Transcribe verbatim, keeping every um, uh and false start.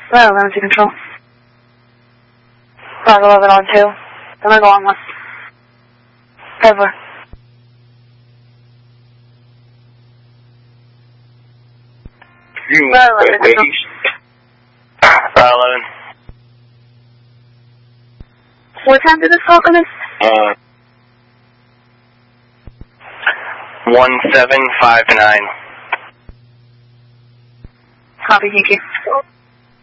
Well, eleven to control. five eleven on two. I'm gonna go on one. Cover. You Well, eleven to wait, control. five eleven. What time did this call come in? Uh, one seven five nine. Copy, thank you.